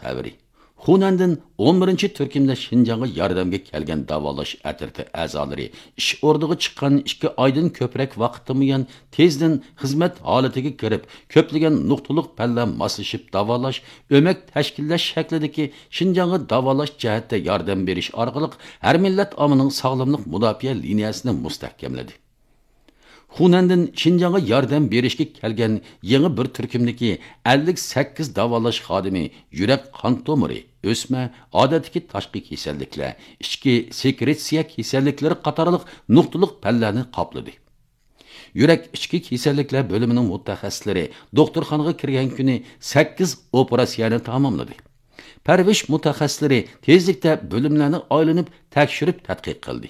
xəbəri. Xunandan 11-ci turkumda Şinjanğa yardımga kelgan davolash atirti a'zolari ish o'rniga chiqqan 2 oydan ko'proq vaqtdan tezdan xizmat holatiga kirib, ko'plagan nuqtaliq pallar moslashib davolash, o'mak tashkillash shaklidagi Şinjanğa davolash jihatda yordam berish orqali har millat omining sog'lomlik mudofaa liniyasini mustahkamladi. Xunandan Şinjanğa yordam berishga kelgan yangi bir turkumdagi 58 davolash xodimi yurak qon tomiri, o'sma, odatdagi tashqi kasalliklar, ichki sekresiya kasalliklari qatorliq nuqtaliq pallarni qopladi. Yurak ichki kasalliklar bo'limining mutaxassislari doktorxonaga kirgan kuni 8 operatsiyani tamomladi. Parvish mutaxassislari tezlikda bo'limlarni aylanib tekshirib tadqiq qildi.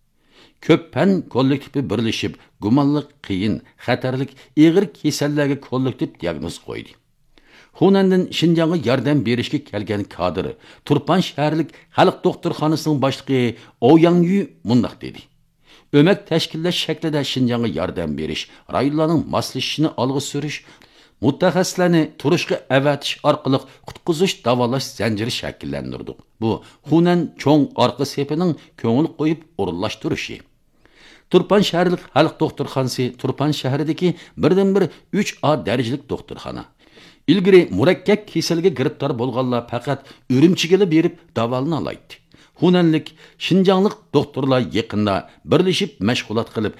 Ko'p pan kollektivi birlashib, gumonliq, qiyin, xatarlik, ig'ir kasallarga kollektiv diagnoz qo'ydi. Xunandan Şinjanğa yordam berishga kelgan kadr Turpan shaharlik xalq doktorxonasining boshlig'i Ouyangyu mundaq dedi. O'mak tashkillash shaklida Şinjanğa yordam berish, rayonlarning moslashishini olg'a surish, mutaxassislarni turishga avatish orqali qutqizish davolash zanjiri shakllantirdik. Bu Xunan cho'ng orqa sepining ko'ngil qo'yib o'rinlashtirishi. Turpan shaharlik xalq doktorxonasi Turpan shahridagi birdan-bir 3A darajalik doktorxona. İlgiri murakkab kasalga giribtor bo'lganlar faqat Urumchiga berib davolana oladi. Xunanlik Şinjanlik doktorlar yaqinda birlashib mashg'ulot qilib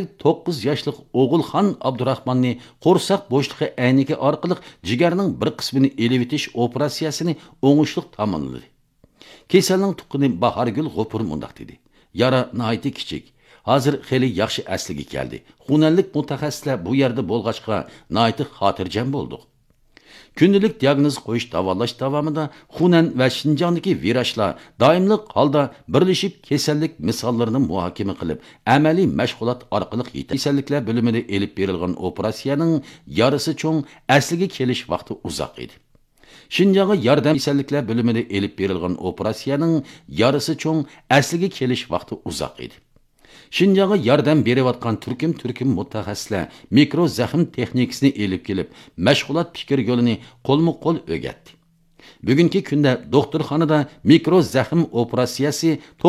59 yoshli O'g'ilxon Abdurahmonni qo'rsoq bo'shlig'i ayniki orqali jigarning bir qismini elib etish operatsiyasini o'ngishli tamomladi. Kasalning tuqqini Bahargul G'ofur mundaq dedi. Yara nihoyat kichik. Hozir xeli yaxshi asliga keldi. Xunanlik mutaxassislar bu yerda bo'lg'achqa nihoyat xotirjam bo'ldik. Күнділік диагноз қойыш давалаш davamida Xunan va Şinjan'daki virajlar daimlik holda birleşip kesellik misallarını muhakeme qilib, amaliy mashg'ulot orqali kasalliklar bo'limida elib berilgan operatsiyaning yarısı cho'ng asliga kelish vaqti uzoq edi. Şinjan'a yordam kasalliklar bo'limida elib berilgan operatsiyaning yarısı cho'ng asliga kelish vaqti uzoq edi. Şinjan'a yordam berayotgan turkum mutaxassislar mikro zaxm texnikasini elib kelib, mashg'ulot fikr yo'lini qo'lma-qo'l o'rgatdi. Bugungi kunda doktorxonada mikro zaxm operatsiyasi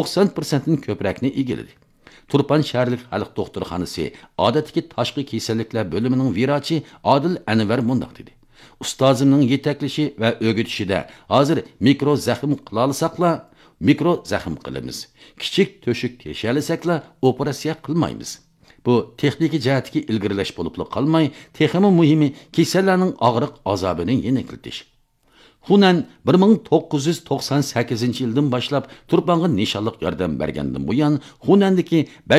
90% dan ko'proqni egalladi. Turpan shaharlik xalq doktorxonasi odatdagi tashqi kasalliklar bo'limining virachi Adil Anvar mundaq dedi. Ustozimning yetaklashi va o'rgatishida hozir mikro zaxm qila olsaqla mikro zaxm qilamiz. Kichik to'shik teshalasakla operatsiya qilmaymiz. Bu texnik jihatga ilgirlash bo'lib qolmay, texmi muhimi kasallarning og'riq azobini yengiltish. Xunan 1998-yildan boshlab Turpanga nishonliq yordam bergandan buyon Xunandagi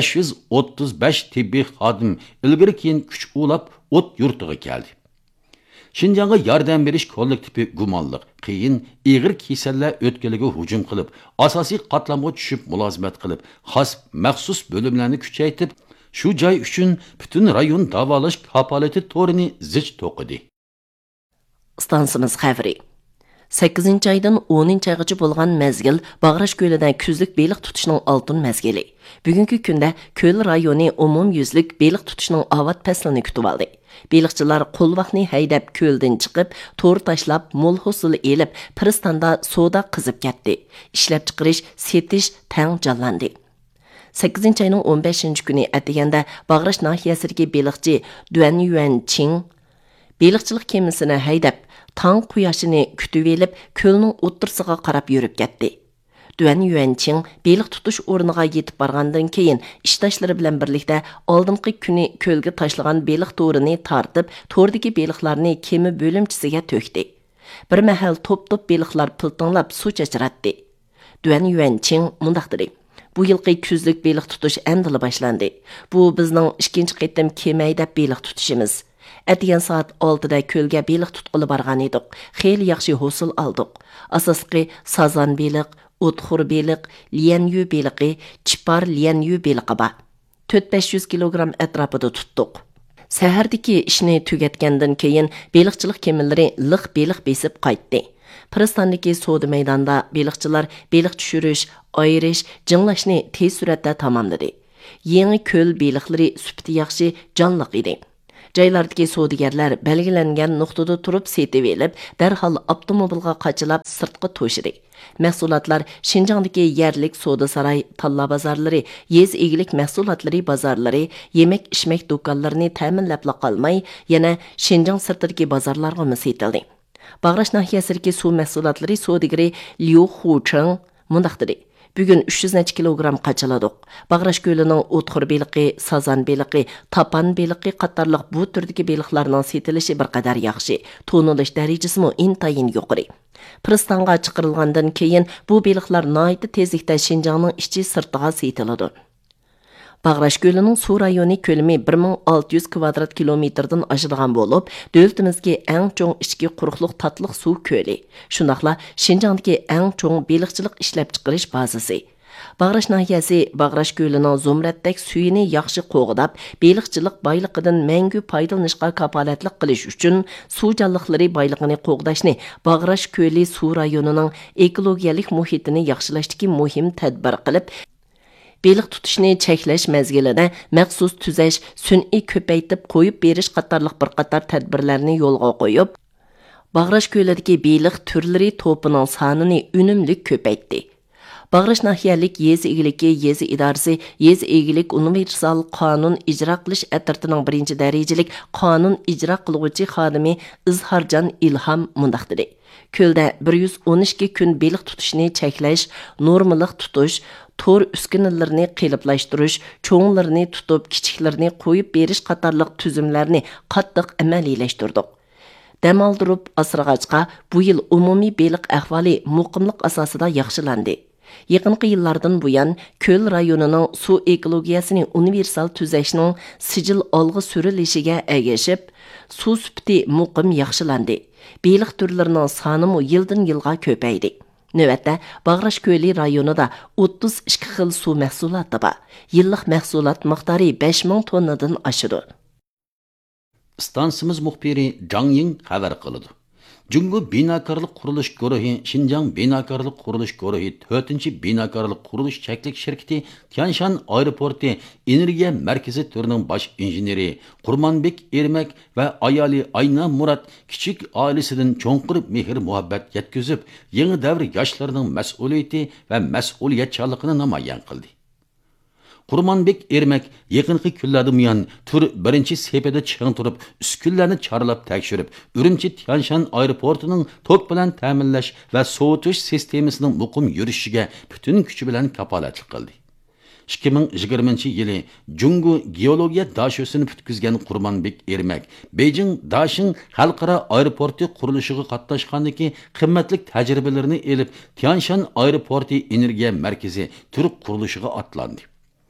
535 tibbiy xodim ilgari keyin kuch ulab o't yurtiga keldi. Şinjan'a yordam berish kollektivi gumonliq, qiyin, ig'ir kasallar o'tkaliga hujum qilib, asosiy qatlamga tushib mulozimat qilib, xos maxsus bo'limlarni kuchaytirib, shu joy uchun butun rayon davolash kapolati to'rini zich to'qidi. Stansimiz xavri 8 aydan 10 aygacha bo'lgan mezgil Bag'rash ko'lidan kuzlik beliq tutishning oltin mezgili. Bugungi kunda ko'l rayoni umumyuzlik beliq tutishning avat faslini kutib oldi. Beliqchilar qo'lvaqni haydab ko'ldan chiqib, to'r tashlab, mo'l hosil elib, Piristanda soda qizib ketdi. Ishlab chiqarish, setish tang jonlandi. 8 ayning 15-kuni atiganda Bag'rash nahiyasidagi beliqchi Duan Yuanqing beliqchilik kemisini haydab, tang quyoshini kutib elib, ko'lning o'ttirsiga qarab yurib ketdi. Duan Yuanqing beliq tutish o'rniga yetib borgandan keyin ishtashlari bilan birlikda oldingi kuni ko'lga tashlagan beliq to'rini tortib, to'rdagi beliqlarni kemi bo'limchisiga to'kdi. Bir mahal top-top beliqlar piltinglab suv chachratdi. Duan Yuanqing mundaq dedi: "Bu yilgi kuzlik beliq tutish endi boshlandi. Bu bizning ikkinchi qitim kema haydab beliq tutishimiz. Atigan soat 6da ko'lga beliq tutqili borgan edik. Xeyli yaxshi hosil oldik. Asosqi sazan beliq, o'txur beliq, lianyu beliqi, chipar lianyu beliqi bor. 400-500 kilogram atrofida tutdik. Sahardagi ishni tugatgandan keyin beliqchilik kemilari liq beliq besib qaytdi. Piristondagi savdo maydonida beliqchilar beliq tushirish, ayirish, jinglashni tez suratda tamomladi. Yangi ko'l beliqlari sufati yaxshi, jonliq edi. Joylardagi savdogarlar belgilangan nuqtada turib setib elib, darhol avtomobilga qachilab sirtqa to'shidi. Mahsulotlar Şinjangdagi yerlik savdo saroy, talla bozorlari, yez egilik mahsulotlari bozorlari, yemek-ichmak do'konlarini ta'minlab qolmay, yana Şinjang sirtidagi bozorlarga setildi. Bag'rash nahiyasidagi suv mahsulotlari savdogari Liu Hucheng mundaq dedi. Bugun 300 necha kilogram qachiladik. Bag'rash ko'lining o'txir beliqi, sazan beliqi, tapan beliqi qatorliq bu turdagi beliqlarning setilishi bir qadar yaxshi. To'nilish darajasi mo intayin yuqori. Pristonga chiqarilgandan keyin bu beliqlar nihoyat tezlikda Şinjangning ichi sirtiga setiladi. Bag'rash ko'lining suv rayoni ko'lami 1600 kvadrat kilometrdan oshadigan bo'lib, davlatimizga eng cho'ng ichki quruqliq tatliq suv ko'li. Shundaqla Şinjangdagi eng cho'ng beliqchilik ishlab chiqarish bazasi. Bag'rash nahiyasi Bag'rash ko'lining zumratdak suyini yaxshi qo'g'dab, beliqchilik boyligidan mangu foydalanishga kafolatlik qilish uchun suv jonliqlari boyligini qo'g'dashni Bag'rash ko'li suv rayonining ekologiyalik muhitini yaxshilashdagi muhim tadbir qilib, beliq tutishni cheklash mezgilida maxsus tuzash, sun'iy ko'paytib qo'yib berish qatorliq bir qator tadbirlarni yo'lga qo'yib, Bag'rash ko'lidagi beliq turlari to'pining sonini unumli ko'paytdi. Bag'rash nahiyalik yezi egiligi yezi idorasi yezi egilik universal qonun ijro qilish atirtining 1-darajalik qonun ijro qiluvchi xodimi Izhorjon Ilhom mundaq dedi. Ko'lda 112 kun beliq tutishni cheklash, normalik tutish, tor uskunalarni qiliblashtirish, cho'nglarni tutib, kichiklarni qo'yib berish qatorliq tuzumlarni qattiq amaliylashtirdik. Dam oldirib asrag'achqa bu yil umumiy beliq ahvoli muqimlik asosida yaxshilandi. Yaqinqi yillardan buyon ko'l rayonining suv ekologiyasini universal tuzashning sijil olg'i surilishiga ergashib, suv sifati muqim yaxshilandi. Beliq turlarining soni yildan yilga ko'paydi. Növətdə Bag'rash ko'li rayonida 32 xil suv mahsuloti bor. Yillik mahsulot miqdori 5000 tonnadan oshadi. Stansimiz muxbiri Zhang Ying xabar qiladi. Jungo binokorlik qurilish guruhi Şinjang binokorlik qurilish guruhi 4-chi binokorlik qurilish cheklik shirkati Tianshan aeroporti energiya markazi turining bosh injeneri Qurmonbek Ermak va ayoli Ayna Murat kichik oilasidan cho'nqir mehr muhabbat yetkazib, yangi davr yoshlarining mas'uliyati va mas'uliyatchanligini namoyon qildi. Qurmonbek Ermak yaqinqi kunlarda buyon tur birinchi sepida chiqin turib, uskunlarni chorlab tekshirib, Urumchi Tianshan aeroportining to'p bilan ta'minlash va sovutish sistemasining muqim yurishiga butun kuchi bilan kafolatlik qildi. 2020-yili Jungo geologiya dashosini putkizgan Qurmonbek Ermak Beijing Dashin xalqaro aeroporti qurilishiga qatnashgandagi qimmatli tajribalarini elib, Tianshan aeroporti energiya markazi tur qurilishiga atlandi.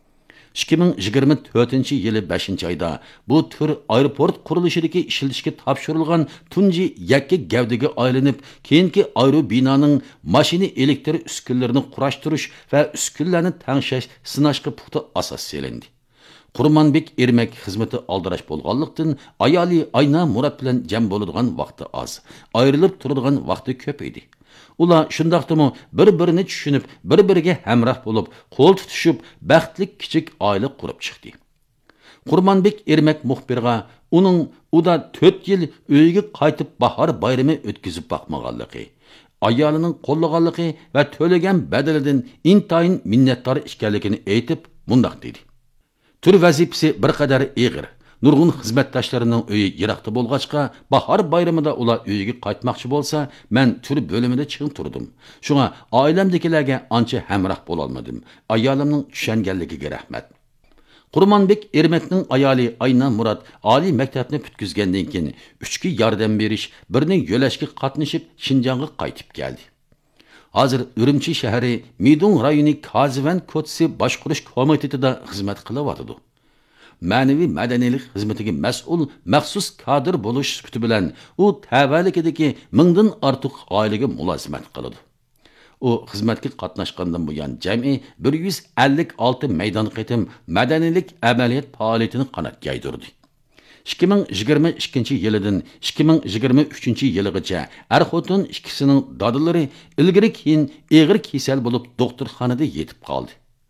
2024-yili 5-oyda bu tur aeroport qurilishidagi ishlatishga topshirilgan tunji yakka gavdaga aylanib, keyingi aero binoning mashina elektr uskunalarini qurashtirish va uskunlarni tangshash sinashga puxta asos selindi. Qurmonbek Ermak xizmati aldirash bo'lganlikdan ayoli Ayna Murat bilan jam bo'ladigan vaqti oz, ayrilib turadigan vaqti ko'p edi. Ular shundaqdimi bir-birini tushunib, bir-biriga hamroh bo'lib, qo'l tutishib, baxtli kichik oila qurib chiqdi. Qurmonbek Ermak muxbirga uning uda 4 yil uyiga qaytib bahor bayrami o'tkazib boqmaganligi, ayolining qo'llaganligi va to'lagan badalidan intayin minnatdor ekanligini aytib, mundaq dedi. Tur vazifasi bir qadar og'ir. Nurg'un xizmatdoshlarining uyi yiroqda bo'lg'achqa, bahor bayramida ular uyiga qaytmoqchi bo'lsa, men tur bo'limida chiqib turdim. Shunga oilamdagilarga ancha hamroh bo'la olmadim. Ayolimning tushunganligiga rahmat. Qurmonbek Ermakning ayoli Ayna Murat oliy maktabni putkizgandan keyin 3 yordam berish, birini yo'lashga qatnashib Şinjangga qaytib keldi. Hozir Urumchi shahri Midung rayoni Kazivan ko'tsi boshqarish komitetida xizmat qilyapti. Ma'naviy madaniylik xizmatiga mas'ul maxsus kadr bo'lish sifati bilan u tavalikidagi 1000 dan ortiq oilaga mulozimat qiladi. U xizmatga qatnashgandan buyon jami 156 maydon qitim madaniylik amaliyot faoliyatini qanot yaydirdi. 2022-yildan 2023-yilgacha er-xotin ikkisining dadilari ilgari keyin og'ir kasal bo'lib doktorxonada yetib qoldi.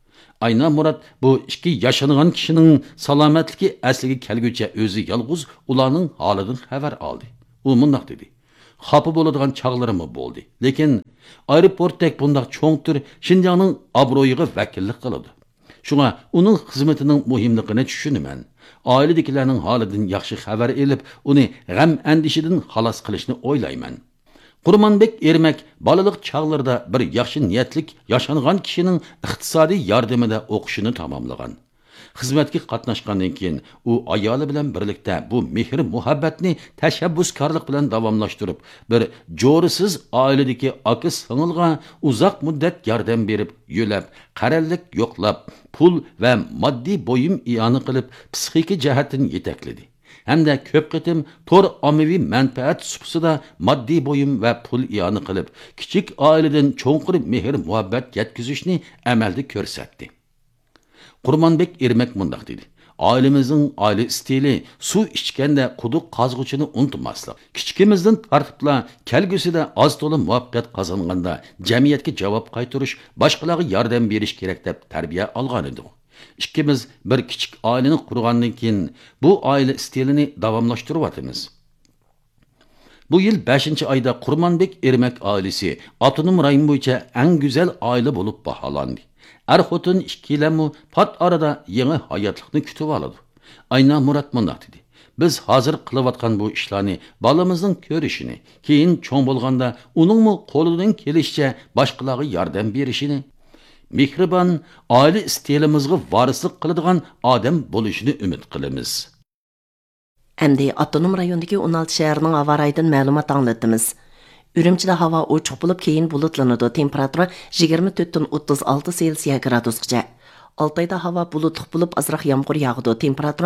Ayna Murat bu ikki yaşanğan kişinin salomatligi asliga kelguncha o'zi yolg'iz ularning holidan xabar oldi. U mundaq dedi: "Xafa bo'ladigan chaqlarimi bo'ldi, lekin aeroportdek bundaq cho'ng tur Xinjiangning obro'yiga vakillik qiladi. Shunga uning xizmatining muhimligini tushunaman. Oiladagilarning holidan yaxshi xabar elib, uni g'am andishidan xalos qilishni o'ylayman." Qurmonbek Ermak balalik çağlarida bir yaxshi niyatlik yaşanğan kişinin iqtisodiy yordamida o'qishini tamamlagan. Xizmatga qatnashgandan keyin u ayoli bilan birlikda bu mehr muhabbatni tashabbuskorlik bilan davomlashtirib, bir jo'risiz oiladagi aka singilga uzoq muddat yordam berib, yo'lab, qarallik yo'qlab, pul va moddiy bo'yim iyoni qilib, psixiki jihatdan yetakladi. Hamda ko'p qitim tor ommaviy manfaat supsida moddiy bo'yim va pul iyoni qilib, kichik oiladan cho'nqir mehr muhabbat yetkazishni amalda ko'rsatdi. Qurmonbek Ermak mundaq dedi: "Ailemizning aile stili suv ichganda quduq qazg'uchini unutmaslik. Kichikimizdan tartibla kelgusida oz to'la muvaffaqiyat qozonganda jamiyatga javob qaytarish, boshqalarga yordam berish kerak deb tarbiya olgan edik. İkimiz bir kichik oilani qurgandan keyin bu oila stilini davomlashtiryapmiz." Bu yil 5-oyda Qurmonbek Ermak oilasi Avtonom rayon bo'yicha eng go'zal oila bo'lib baholandi. Er-xotin ikkilamu pat arada yangi hayotlikni kutib oladi. Ayna Murat mundaq dedi: "Biz hozir qilayotgan bu ishlarni bolamizning ko'rishini, keyin cho'ng bo'lganda uningmi qo'lidan kelishicha boshqalarga yordam berishini, mehribon oila stilimizga varislik qiladigan odam bo'lishini umid qilamiz." Әмді Avtonom rayondagi 16 şəhərinin hava rayından məlumat anlatdımız. Ürümçide hava ochiq bo'lib, keyin bulutlanadi. Temperatura 24-36 Selsiya gradusgacha. Altayda hava bulutli bo'lib, azroq yomg'ir yog'adi. Temperatura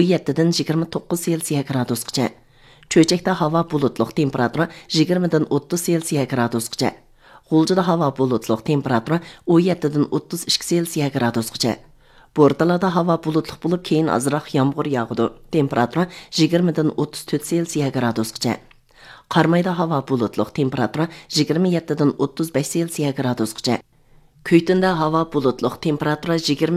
17-29 Selsiya gradusgacha. Cho'chakda hava bulutli, temperatura 20-30 Selsiya gradusgacha. G'uljida hava bulutli, temperatura 17-32 Selsiya gradusgacha. Bortalada hava bulutli bo'lib, keyin azroq yomg'ir yog'adi. Temperatura 20-34 Selsiya gradusgacha. Qarmayda hava bulutli, temperatura 27-35 Selsiya gradusgacha. Kuytinda hava bulutli, temperatura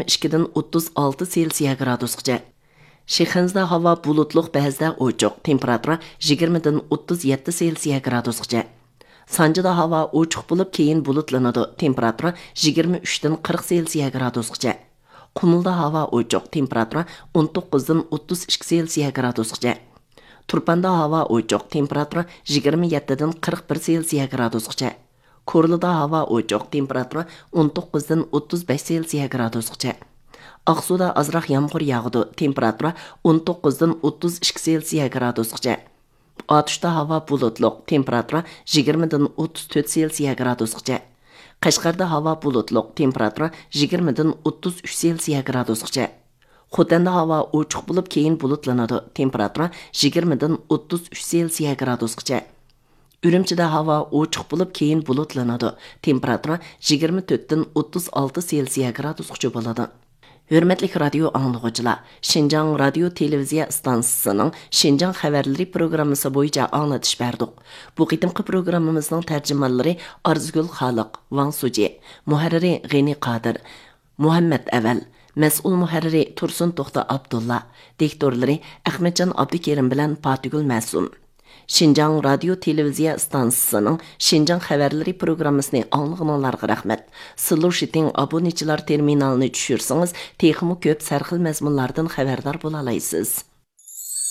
22-36 Selsiya gradusgacha. Shixinzda hava bulutli, ba'zida ochiq, temperatura 20-37 Selsiya gradusgacha. Sanjida hava ochiq bo'lib, keyin bulutlanadi. Temperatura 23-40 Selsiya gradusgacha. Qumulda hava ochiq, temperatura 19-32 Selsiya gradusgacha. Turpanda hava ochiq, temperatura 27-41 Selsiya gradusgacha. Ko'rlida hava ochiq, temperatura 19-35 Selsiya gradusgacha. Aqsuda azroq yomg'ir yog'adi, temperatura 19-32 Selsiya gradusgacha. Otishda hava bulutli, temperatura 20-34 Selsiya gradusgacha. Qashqarda hava bulutli, temperatura 20-33 Selsiya gradusgacha. Xotanda hava ochiq bo'lib, keyin bulutlanadi. Temperatura 20-33 Selsiya gradusgacha. Ürümchida hava ochiq bo'lib, keyin bulutlanadi. Temperatura 24-36 Selsiya gradusgacha bo'ladi. Hürmetli radio anlıqçılar, Şinjan Radio Televiziya stansiyasının Şinjan xəbərləri proqramısı boyunca anlatış berdik. Bu qitimqi proqramımızın tərcümanları Arzgül Xaliq, Van Suci, muharriri G'eni Qadir, Muhammed Əvəl, məsul muharriri Tursun Toxta Abdulla, diktorları Ahmetcan Abdikerim bilan Patigül Məsum. Şinjan Radio Televiziya stansiyasının Şinjan xəbərləri proqramısını anlığınlarga rəhmət. Sizlar şitin aboneçilar terminalını düşürsünüz, texmi köp sərxil məzmunlardan xəbərdar bola alaysiz.